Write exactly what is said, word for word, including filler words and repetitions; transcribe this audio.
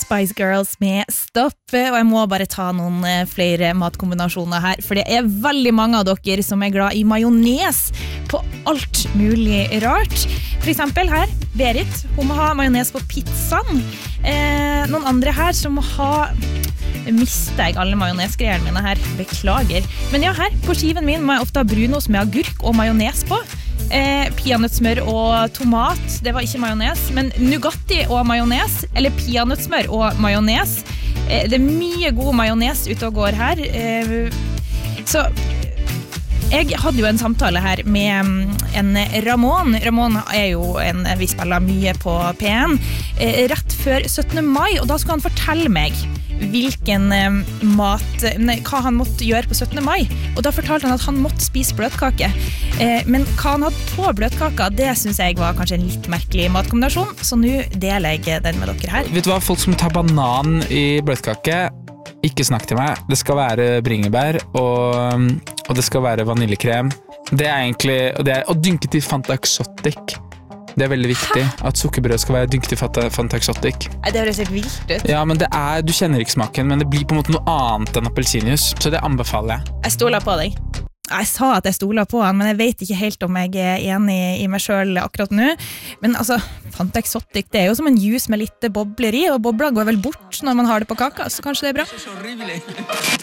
Spice Girls med Stopp, og jeg må bare ta noen flere matkombinasjoner her, for det er veldig mange av dere som er glad i majones på alt mulig rart. For eksempel her, Berit, hun må ha majones på pizzaen. Eh, noen andre her som må ha... Mister jeg alle majonesgreiene mine her, beklager. Men ja, her på skiven min må jeg ofte ha brunost med agurk og majones på. Eh, peanøttsmør og tomat, det var ikke majones, men Nugatti og majones, eller peanøttsmør og majones. Eh, det er mye god majones ute og går her. Eh, så jeg hadde jo en samtale her med en Ramon. Ramon er jo en, vi spiller mye på P en, eh, rett før syttende mai, og da skulle han fortelle meg hvilken eh, mat, nei, hva han måtte gjøre på syttende mai, og da fortalte han at han måtte spise bløtkake, eh, men hva han hadde på bløtkaka, det synes jeg var kanskje en litt merkelig matkombinasjon, så nå deler jeg den med dere her. Vet du hva, folk som tar banan i bløtkake, ikke snakk til meg. Det skal være bringebær, og, og det skal være vaniljekrem. Det er egentlig, og, det er, og dynket i Fanta Exotic. Det er veldig viktig, Hæ? At sukkerbrød skal være dynket i Fanta Exotic. Det høres helt vilt ut. Ja, men det er, du kjenner ikke smaken, men det blir på en måte noe annet enn appelsinjuice, så det anbefaler jeg. Jeg stoler på deg. Jeg sa at jeg stoler på han, men jeg vet ikke helt om jeg er enig i meg selv akkurat nå. Men altså, Fanta Exotic, det er jo som en juice med litt bobler i, og bobler går vel bort når man har det på kaka, så kanskje det er bra.